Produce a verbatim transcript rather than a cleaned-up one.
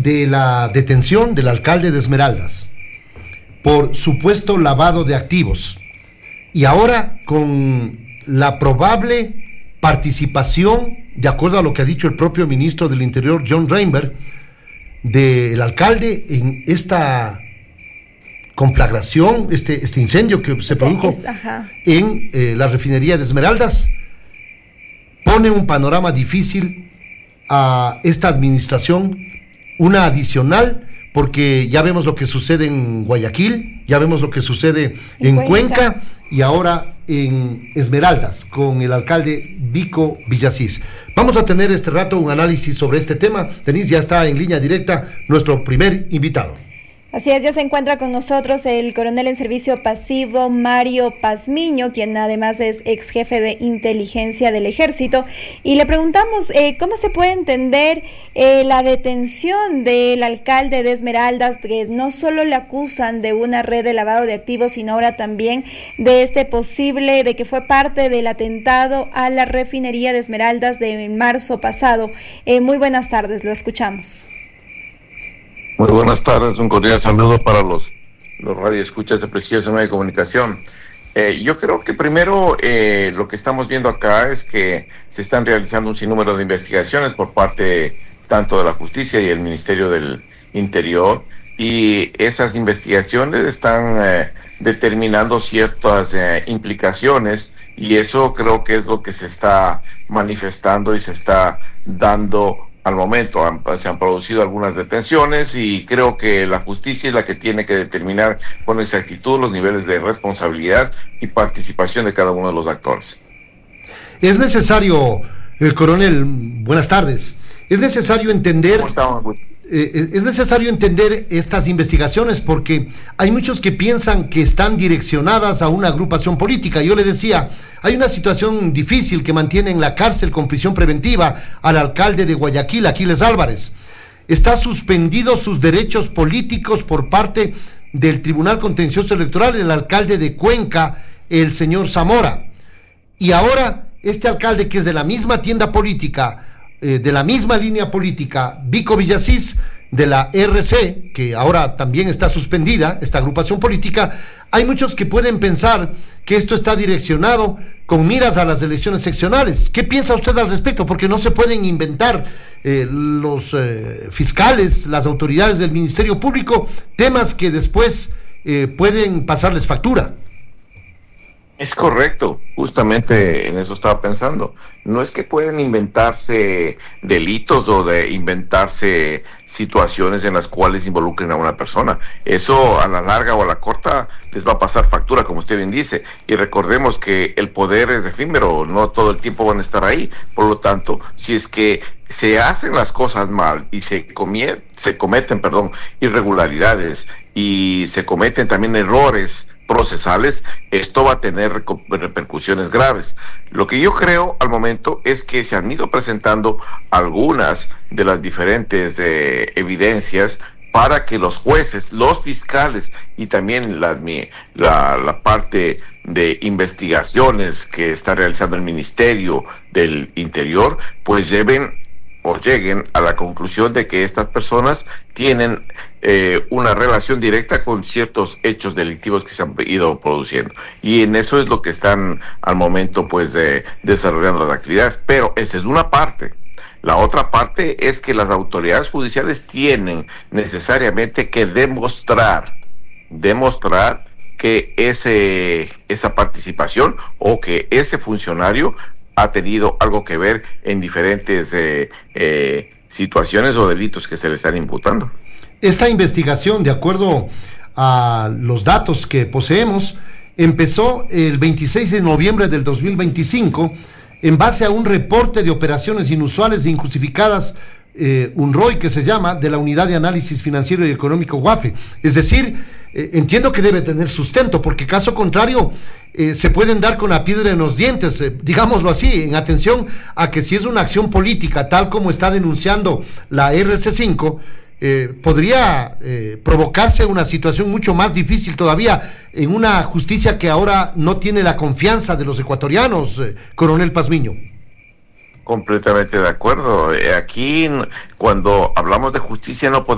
de la detención del alcalde de Esmeraldas por supuesto lavado de activos y ahora con la probable participación, de acuerdo a lo que ha dicho el propio ministro del Interior, John Reinberg, del alcalde en esta conflagración, este, este incendio que se produjo es, en eh, la refinería de Esmeraldas, pone un panorama difícil a esta administración, una adicional, porque ya vemos lo que sucede en Guayaquil, ya vemos lo que sucede en Cuenca, Cuenca y ahora en Esmeraldas con el alcalde Vico Villasís. Vamos a tener este rato un análisis sobre este tema. Denise, ya está en línea directa nuestro primer invitado. Así es, ya se encuentra con nosotros el coronel en servicio pasivo Mario Pazmiño, quien además es ex jefe de inteligencia del ejército, y le preguntamos eh, cómo se puede entender eh, la detención del alcalde de Esmeraldas, que no solo le acusan de una red de lavado de activos, sino ahora también de este posible, de que fue parte del atentado a la refinería de Esmeraldas de marzo pasado. Eh, muy buenas tardes, lo escuchamos. Muy buenas tardes, un cordial saludo para los, los radioescuchas de Preciosa Medio de Comunicación. Eh, yo creo que primero eh, lo que estamos viendo acá es que se están realizando un sinnúmero de investigaciones por parte tanto de la justicia y el Ministerio del Interior, y esas investigaciones están eh, determinando ciertas eh, implicaciones, y eso creo que es lo que se está manifestando y se está dando. Al momento han, se han producido algunas detenciones y creo que la justicia es la que tiene que determinar con exactitud los niveles de responsabilidad y participación de cada uno de los actores. Es necesario, el coronel, buenas tardes, es necesario entender... ¿Cómo estamos? Eh, es necesario entender estas investigaciones porque hay muchos que piensan que están direccionadas a una agrupación política. Yo le decía, hay una situación difícil que mantiene en la cárcel con prisión preventiva al alcalde de Guayaquil, Aquiles Álvarez. Está suspendido sus derechos políticos por parte del Tribunal Contencioso Electoral, el alcalde de Cuenca, el señor Zamora. Y ahora este alcalde, que es de la misma tienda política, Eh, de la misma línea política, Vico Villasís, de la R C, que ahora también está suspendida, esta agrupación política, hay muchos que pueden pensar que esto está direccionado con miras a las elecciones seccionales. ¿Qué piensa usted al respecto? Porque no se pueden inventar eh, los eh, fiscales, las autoridades del Ministerio Público, temas que después eh, pueden pasarles factura. Es correcto, justamente en eso estaba pensando. No es que pueden inventarse delitos o de inventarse situaciones en las cuales involucren a una persona. Eso a la larga o a la corta les va a pasar factura, como usted bien dice. Y recordemos que el poder es efímero, no todo el tiempo van a estar ahí. Por lo tanto, si es que se hacen las cosas mal y se, comie- se cometen perdón, irregularidades y se cometen también errores procesales, esto va a tener repercusiones graves. Lo que yo creo al momento es que se han ido presentando algunas de las diferentes eh, evidencias para que los jueces, los fiscales y también la, la, la parte de investigaciones que está realizando el Ministerio del Interior, pues lleven o lleguen a la conclusión de que estas personas tienen eh, una relación directa con ciertos hechos delictivos que se han ido produciendo, y en eso es lo que están al momento pues de, desarrollando las actividades. Pero esa es una parte. La otra parte es que las autoridades judiciales tienen necesariamente que demostrar demostrar que ese esa participación o que ese funcionario ha tenido algo que ver en diferentes eh, eh, situaciones o delitos que se le están imputando. Esta investigación, de acuerdo a los datos que poseemos, empezó el veintiséis de noviembre del dos mil veinticinco en base a un reporte de operaciones inusuales e injustificadas, eh, un R O I que se llama, de la Unidad de Análisis Financiero y Económico UAFE. Es decir, eh, entiendo que debe tener sustento, porque caso contrario eh, se pueden dar con la piedra en los dientes, eh, digámoslo así, en atención a que si es una acción política, tal como está denunciando la R C cinco, eh, podría eh, provocarse una situación mucho más difícil todavía en una justicia que ahora no tiene la confianza de los ecuatorianos, eh, coronel Pazmiño. Completamente de acuerdo. Aquí, cuando hablamos de justicia, no podemos